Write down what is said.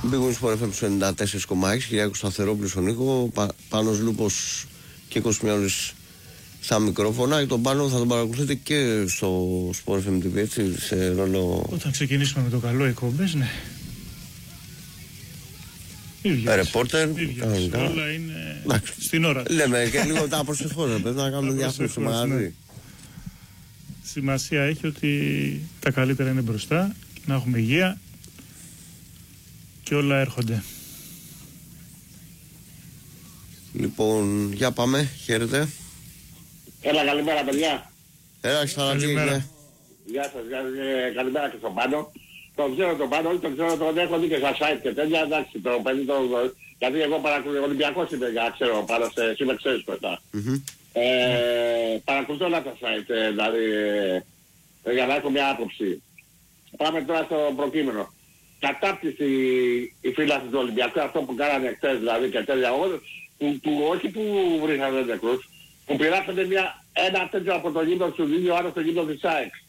Μπήκουν στο FM 94,6, Κυριάκος Σταθερόπουλος στον ήχο, Πάνος Λούπος και Κοσμιόλης στα μικρόφωνα. Τον Πάνο θα τον παρακολουθείτε και στο Sport FM TV, έτσι, σε ρόλο... Όταν ξεκινήσουμε με το καλό εκπομπές, ναι. Ρεπόρτερ, όλα είναι στην ώρα. Λέμε και λίγο τα προσεχώς, πρέπει να κάνουμε διάφορες στο μαγαζί. Ναι. Σημασία έχει ότι τα καλύτερα είναι μπροστά, να έχουμε υγεία και όλα έρχονται. Λοιπόν, για πάμε, χαίρετε. Έλα, καλημέρα παιδιά. Έλα, καλημέρα. Γεια σας, καλημέρα και στον Πάνο. Τον ξέρω τον Πάνο, όλοι τον ξέρω, τον έχω δει και στα site και τέτοια, εντάξει, το παιδί το... Γιατί εγώ παρακολουθώ, Ολυμπιακός είμαι, για ξέρω, πάνω σε, εσύ με ξέρεις μετά. Παρακολουθώ όλα τα site, δηλαδή, για να έχω μια άποψη. Πάμε τώρα στο προκείμενο. Κατάπτυση η φύλαση του Ολυμπιακού, αυτό που κάνανε χθες δηλαδή και τέτοια που όχι που βρήκανε νεκρούς, που πειράσανε ένα τέτοιο από το γήπεδο του Δίνιο, άλλο στο γήπεδο της ΑΕΚ.